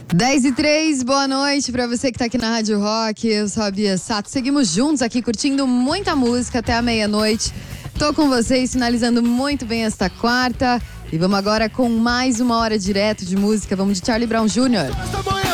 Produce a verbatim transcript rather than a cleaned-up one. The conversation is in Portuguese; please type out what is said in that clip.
dez e três, boa noite pra você que tá aqui na Rádio Rock. Eu sou a Bia Sato. Seguimos juntos aqui curtindo muita música até a meia-noite. Tô com vocês, finalizando muito bem esta quarta. E vamos agora com mais uma hora direto de música. Vamos de Charlie Brown Júnior